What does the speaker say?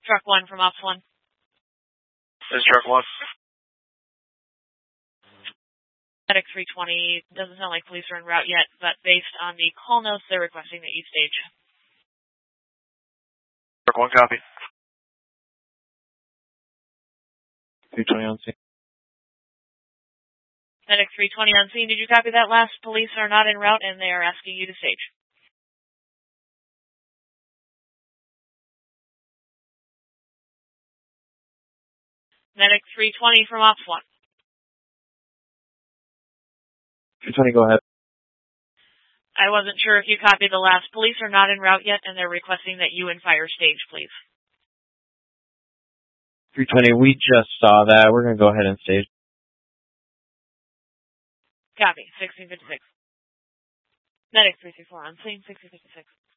Truck 1 from Ops 1. This is Truck 1. Medic 320, doesn't sound like police are en route yet, but based on the call notes, they're requesting that you stage. Truck 1, copy. 320 on scene. Medic 320 on scene, did you copy that last? Police are not en route and they are asking you to stage. Medic 320 from Ops 1. 320, go ahead. I wasn't sure if you copied the last. Police are not en route yet, and they're requesting that you and fire stage, please. 320, we just saw that. We're going to go ahead and stage. Copy, 1656. Medic 334 on scene, 1656.